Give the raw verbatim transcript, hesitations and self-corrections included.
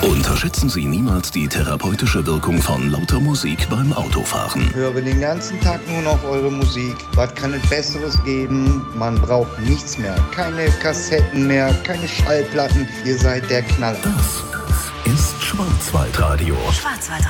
Unterschätzen Sie niemals die therapeutische Wirkung von lauter Musik beim Autofahren. Ich höre den ganzen Tag nur noch eure Musik. Was kann es Besseres geben? Man braucht nichts mehr. Keine Kassetten mehr, keine Schallplatten. Ihr seid der Knaller. Das ist Schwarzwaldradio. Schwarzwaldradio.